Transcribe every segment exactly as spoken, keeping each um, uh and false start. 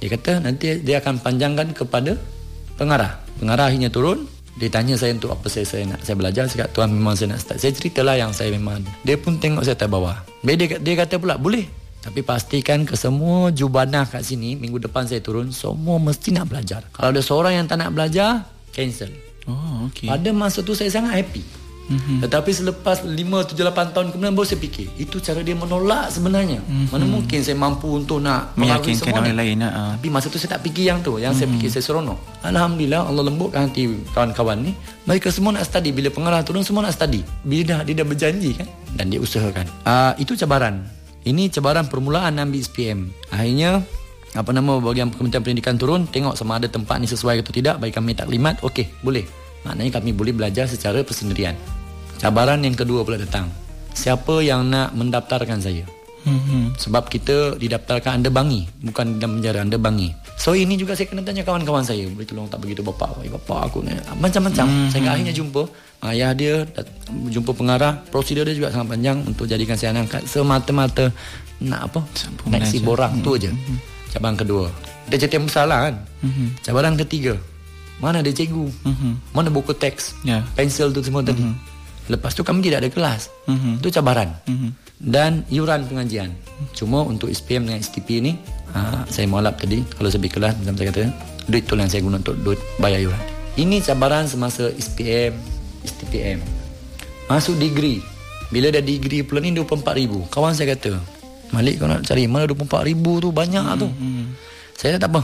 Dia kata nanti dia akan panjangkan kepada pengarah. Pengarah akhirnya turun. Dia tanya saya untuk apa saya, saya nak saya belajar. Saya kata tuan memang saya nak start. Saya ceritalah yang saya memang. Dia pun tengok saya atas bawah. Dia, dia kata pula boleh, tapi pastikan ke semua jubanah kat sini minggu depan saya turun, semua mesti nak belajar. Kalau ada seorang yang tak nak belajar, cancel. Oh, okey. Pada masa tu saya sangat happy. Mm-hmm. Tetapi selepas lima, tujuh, lapan tahun kemudian baru saya fikir, itu cara dia menolak sebenarnya. Mm-hmm. Mana mungkin saya mampu untuk nak meyakinkan orang lain. Uh. Tapi masa tu saya tak fikir yang tu. Yang mm-hmm. saya fikir saya seronok. Alhamdulillah Allah lembutkan hati kawan-kawan ni. Mereka semua nak study. Bila pengarah turun semua nak study. Bila dah, dia dah berjanji kan, dan dia usahakan. uh, Itu cabaran. Ini cabaran permulaan ambil S P M. Akhirnya apa nama bahagian Kementerian Pendidikan turun, tengok sama ada tempat ni sesuai atau tidak, bagi kami taklimat. Okey, boleh. Maknanya kami boleh belajar secara persendirian. Cabaran yang kedua pula datang. Siapa yang nak mendaftarkan saya? Hmm. Sebab kita didaftarkan anda bangi, bukan dalam penjara, anda bangi. So ini juga saya kena tanya kawan-kawan saya, boleh tolong tak begitu bapak, bapak aku ni macam-macam. Hmm. Saya akhirnya jumpa ayah dia, jumpa pengarah. Prosedur dia juga sangat panjang untuk jadikan saya angkat semata-mata nak apa? Nak isi borang hmm. tu aja. Hmm. Cabaran kedua. Dia cerita yang besar lah kan. Hmm. Cabaran ketiga. Mana ada cikgu? Mm-hmm. Mana buku teks? Yeah. Pensel tu semua tadi. Mm-hmm. Lepas tu kami tidak ada kelas. Mm-hmm. Itu cabaran. Mm-hmm. Dan iuran pengajian. Mm-hmm. Cuma untuk S P M dengan S T P ni, aa, saya mualaf tadi, kalau saya pergi kelas, macam saya kata, duit tu yang saya guna untuk duit bayar iuran. Ini cabaran semasa S P M, S T P M. Masuk degree. Bila dah degree pula ni dua puluh empat ribu. Kawan saya kata, Malik kau nak cari mana dua puluh empat ribu tu, banyak mm-hmm. tu. Saya kata tak apa.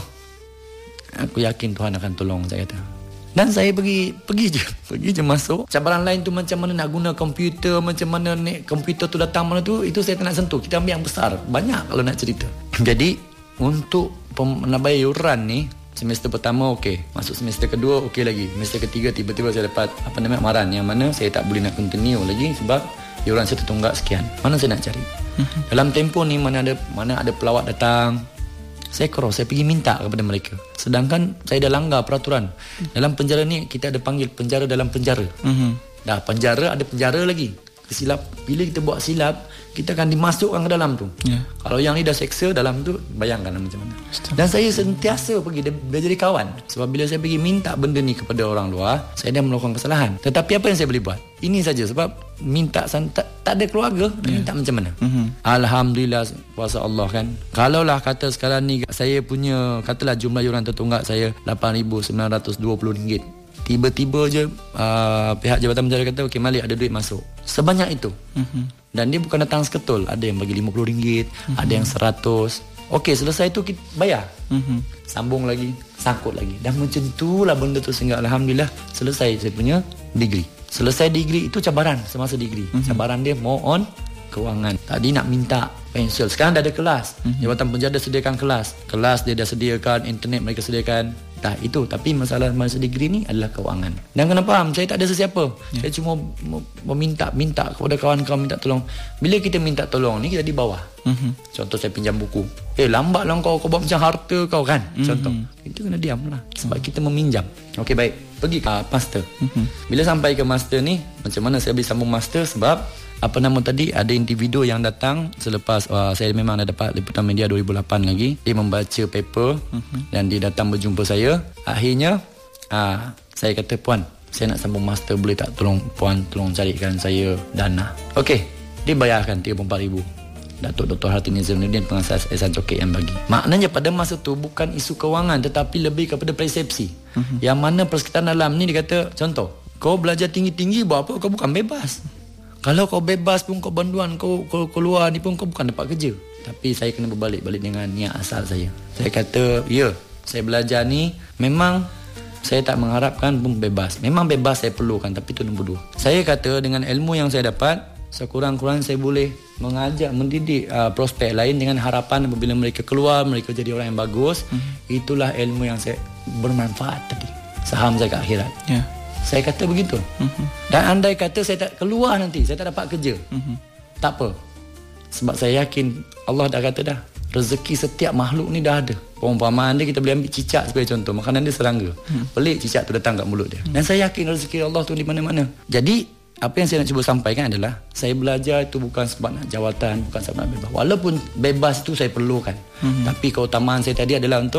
Aku yakin Tuhan akan tolong, saya kata. Dan saya pergi Pergi je Pergi je masuk. Cabaran lain tu macam mana nak guna komputer, macam mana ni komputer tu datang mana tu, itu saya tak nak sentuh. Kita ambil yang besar. Banyak kalau nak cerita. Jadi untuk pem- nak bayar yuran ni, semester pertama okey, masuk semester kedua okey lagi, semester ketiga tiba-tiba saya dapat apa namanya amaran yang mana saya tak boleh nak continue lagi sebab yuran saya tertunggak sekian. Mana saya nak cari? Dalam tempoh ni mana ada mana ada pelawat datang, saya cross, saya pergi minta kepada mereka. Sedangkan saya dah langgar peraturan. Dalam penjara ni kita ada panggil penjara dalam penjara. Mm-hmm. Dah penjara ada penjara lagi. Silap, bila kita buat silap, kita akan dimasukkan ke dalam tu. Yeah. Kalau yang ni dah seksa dalam tu, bayangkan macam mana. Betul. Dan saya sentiasa pergi dia, dia jadi kawan. Sebab bila saya pergi minta benda ni kepada orang luar, saya dah melakukan kesalahan. Tetapi apa yang saya boleh buat? Ini saja, sebab minta tak, tak ada keluarga, yeah. minta macam mana? Mm-hmm. Alhamdulillah, kuasa Allah kan. Kalaulah kata sekarang ni saya punya, katalah jumlah yuran tertunggak saya lapan ribu sembilan ratus dua puluh ringgit. Tiba-tiba je uh, pihak Jabatan Penjara kata okey Malik ada duit masuk. Sebanyak itu. Mm-hmm. Dan dia bukan datang seketul. Ada yang bagi lima puluh ringgit, mm-hmm. ada yang seratus. Okey, selesai tu kita bayar. Mm-hmm. Sambung lagi, sangkut lagi. Dan macam itulah benda tu sehingga alhamdulillah selesai saya punya degree. Selesai degree itu cabaran semasa degree. Mm-hmm. Cabaran dia more on kewangan. Tadi nak minta pensel, sekarang dah ada kelas. Mm-hmm. Jabatan Penjara dah sediakan kelas. Kelas dia dah sediakan, internet mereka sediakan. Dah itu, tapi masalah masa degree ni adalah kewangan. Dan kena faham, saya tak ada sesiapa. Yeah. Saya cuma meminta minta kepada kawan-kawan minta tolong. Bila kita minta tolong ni kita di bawah. Mm-hmm. Contoh saya pinjam buku. Eh lambatlah kau kau buat macam harta kau kan. Mm-hmm. Contoh. Itu kena diamlah sebab mm-hmm. kita meminjam. Okey baik, pergi ke uh, master. Mm-hmm. Bila sampai ke master ni, macam mana saya boleh sambung master sebab apa nama tadi, ada individu yang datang selepas uh, saya memang dah dapat liputan media dua ribu lapan lagi. Dia membaca paper uh-huh. dan dia datang berjumpa saya. Akhirnya uh, saya kata, puan, saya nak sambung master, boleh tak tolong puan tolong carikan saya dana. Okey, dia bayarkan tiga puluh empat ribu. Datuk Doktor Hartini Zainuddin, pengasas Ehsan Coket yang bagi. Maknanya pada masa tu bukan isu kewangan tetapi lebih kepada persepsi. Uh-huh. Yang mana persekitaran dalam ni dia kata, contoh, kau belajar tinggi-tinggi buat apa? Kau bukan bebas. Kalau kau bebas pun, kau banduan, kau, kau keluar ni pun kau bukan dapat kerja. Tapi saya kena berbalik-balik dengan niat asal saya. Saya kata, ya, saya belajar ni memang saya tak mengharapkan pun bebas. Memang bebas saya perlukan, tapi itu nombor dua. Saya kata dengan ilmu yang saya dapat, sekurang-kurang saya boleh mengajak, mendidik uh, prospek lain dengan harapan apabila mereka keluar, mereka jadi orang yang bagus. Mm-hmm. Itulah ilmu yang saya bermanfaat tadi. Saham saya ke akhirat. Ya. Yeah. Saya kata begitu. Uh-huh. Dan andai kata saya tak keluar nanti, saya tak dapat kerja. Uh-huh. Tak apa. Sebab saya yakin Allah dah kata dah, rezeki setiap makhluk ni dah ada. Perumpamaan dia, kita boleh ambil cicak sebagai contoh. Makanan dia serangga. Uh-huh. Pelik cicak tu datang kat mulut dia. Uh-huh. Dan saya yakin rezeki Allah tu di mana-mana. Jadi apa yang saya nak cuba sampaikan adalah, saya belajar itu bukan sebab nak jawatan, bukan sebab nak bebas. Walaupun bebas itu saya perlukan. Uh-huh. Tapi keutamaan saya tadi adalah untuk